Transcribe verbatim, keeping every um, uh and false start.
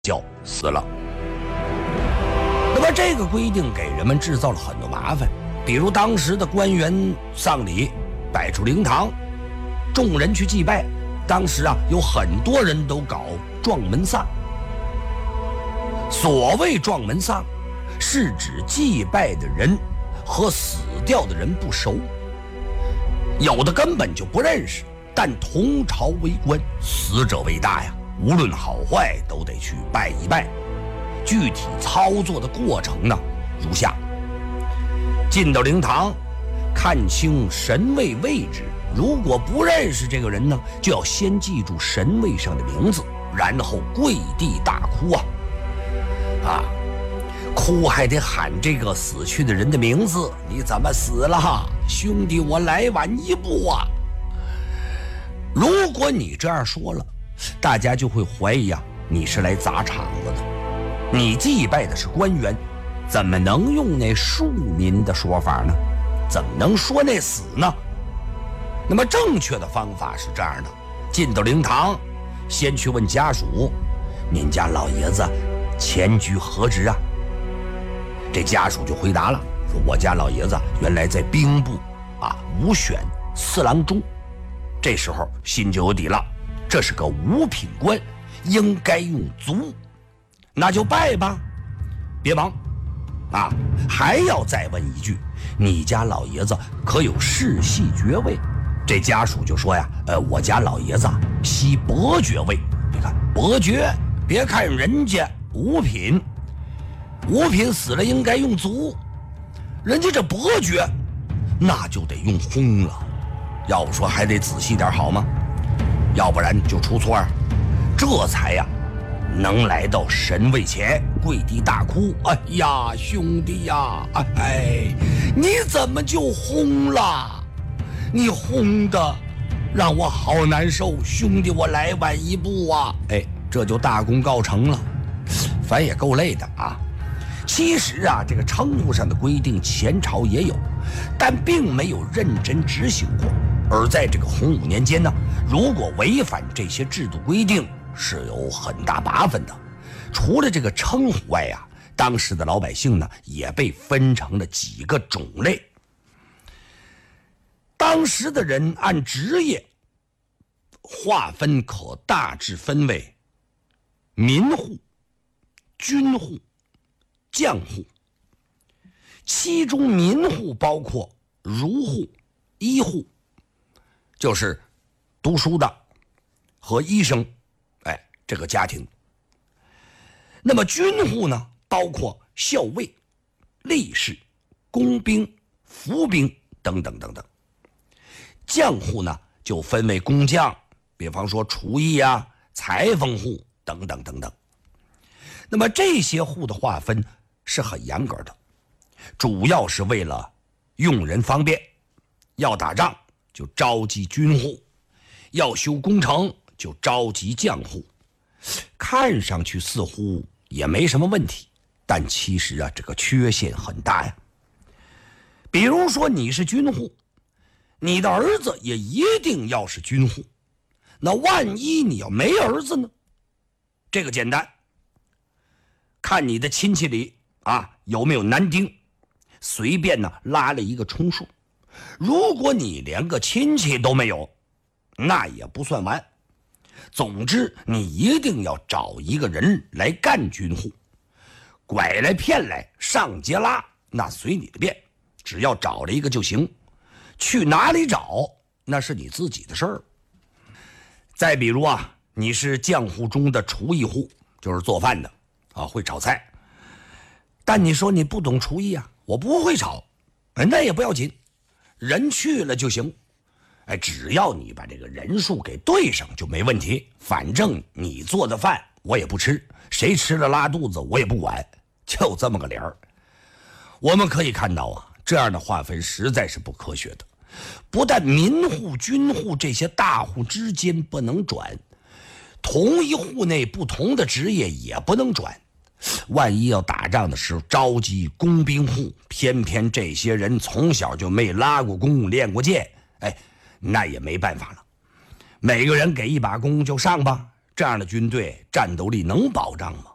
叫死了。那么这个规定给人们制造了很多麻烦，比如当时的官员丧礼摆出灵堂，众人去祭拜，当时啊有很多人都搞撞门丧。所谓撞门丧，是指祭拜的人和死掉的人不熟，有的根本就不认识，但同朝为官，死者为大呀，无论好坏都得去拜一拜。具体操作的过程呢，如下：进到灵堂，看清神位位置，如果不认识这个人呢，就要先记住神位上的名字，然后跪地大哭啊啊！哭还得喊这个死去的人的名字，你怎么死了？兄弟，我来晚一步啊！如果你这样说了，大家就会怀疑啊，你是来砸场子的。你祭拜的是官员，怎么能用那庶民的说法呢？怎么能说那死呢？那么正确的方法是这样的：进到灵堂，先去问家属，您家老爷子前居何职啊？这家属就回答了，说我家老爷子原来在兵部啊武选四郎中。这时候心就有底了，这是个五品官，应该用卒，那就拜吧，别忙啊！还要再问一句，你家老爷子可有世系爵位？这家属就说呀，呃，我家老爷子系伯爵位。你看伯爵，别看人家五品，五品死了应该用卒，人家这伯爵，那就得用轰了。要不说还得仔细点好吗？要不然就出错啊！这才呀，能来到神位前跪地大哭。哎呀，兄弟呀，哎，你怎么就轰了？你轰的让我好难受，兄弟，我来晚一步啊！哎，这就大功告成了，反也够累的啊。其实啊，这个称呼上的规定前朝也有，但并没有认真执行过。而在这个洪武年间呢，如果违反这些制度规定，是有很大麻烦的。除了这个称呼外啊，当时的老百姓呢，也被分成了几个种类。当时的人按职业划分，可大致分为民户、军户、将户。其中民户包括儒户、医户，就是读书的和医生，哎，这个家庭。那么军户呢，包括校尉、吏士、工兵、服兵等等等等。将户呢，就分为工匠，比方说厨艺啊、裁缝户等等等等。那么这些户的划分是很严格的，主要是为了用人方便。要打仗就召集军户，要修工程就召集将户。看上去似乎也没什么问题，但其实啊，这个缺陷很大呀。比如说你是军户，你的儿子也一定要是军户，那万一你要没儿子呢？这个简单，看你的亲戚里啊有没有男丁，随便呢拉了一个充数。如果你连个亲戚都没有，那也不算完。总之你一定要找一个人来干军户，拐来骗来上街拉，那随你的便，只要找了一个就行。去哪里找那是你自己的事儿。再比如啊，你是将户中的厨艺户，就是做饭的啊，会炒菜，但你说你不懂厨艺啊，我不会炒，哎，那也不要紧，人去了就行。哎，只要你把这个人数给对上就没问题，反正你做的饭我也不吃，谁吃了拉肚子我也不管，就这么个理儿。我们可以看到啊，这样的划分实在是不科学的。不但民户、军户这些大户之间不能转，同一户内不同的职业也不能转。万一要打仗的时候召集工兵户，偏偏这些人从小就没拉过弓、练过剑，哎，那也没办法了。每个人给一把弓就上吧，这样的军队战斗力能保障吗？